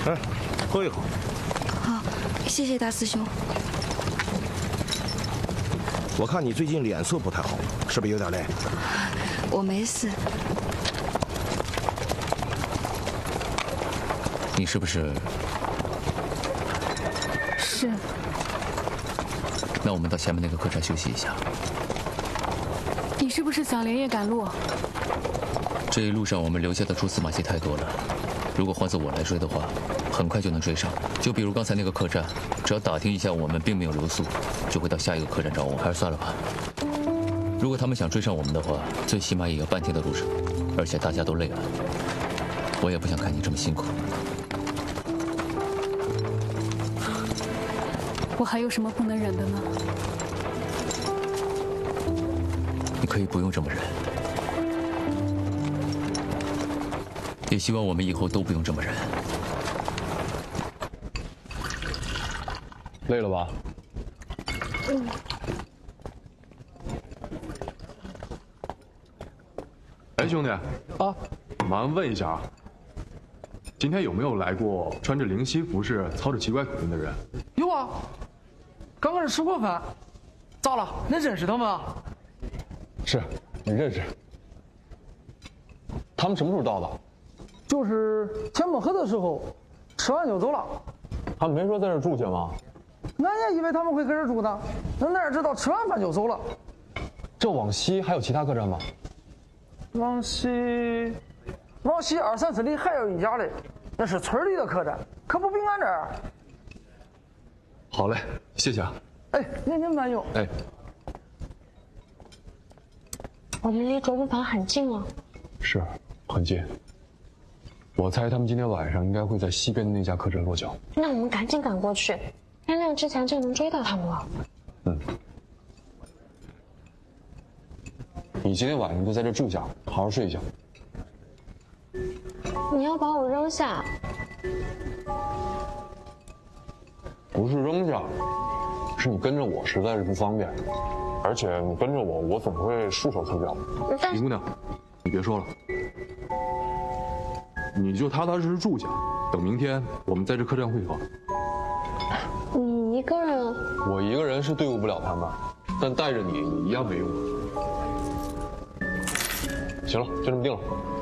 哎，喝一口。 好，谢谢大师兄。 我看你最近脸色不太好，是不是有点累？ 我没事。 你是不是？ 是。 那我们到前面那个客栈休息一下。 你是不是想连夜赶路？ 这一路上我们留下的蛛丝马迹太多了，如果换做我来追的话，很快就能追上。就比如刚才那个客栈，只要打听一下我们并没有留宿，就会到下一个客栈找我。还是算了吧。如果他们想追上我们的话，最起码也要半天的路程，而且大家都累了，我也不想看你这么辛苦。 我还有什么不能忍的呢？ 你可以不用这么忍，也希望我们以后都不用这么忍。 累了吧？ 哎，兄弟啊，麻烦问一下啊，今天有没有来过穿着灵犀服饰、操着奇怪口音的人？ 有啊，刚刚是吃过饭。咋了？恁认识他们啊？ 是，你认识。他们什么时候到的？ 就是天没黑的时候，吃完就走了。 他们没说在这住去吗？ 俺也以为他们会搁这住呢，那哪知道吃完饭就走了。 这往西还有其他客栈吗？ 往西2、3、4里还有一家嘞，那是村里的客栈，可不比俺这儿。 好嘞，谢谢啊。 哎，您慢用。 哎， 我们离卓木坊很近了。 是，很近。我猜他们今天晚上应该会在西边的那家客栈落脚。 那我们赶紧赶过去，天亮之前就能追到他们了。 嗯。你今天晚上就在这住下，好好睡一觉。 你要把我扔下？ 不是扔下，是你跟着我实在是不方便，而且你跟着我，我总会束手束脚。 林姑娘，你别说了，你就踏踏实实住下，等明天我们在这客栈会合。 你一个人？ 我一个人是对付不了他们，但带着你也一样没用。行了，就这么定了。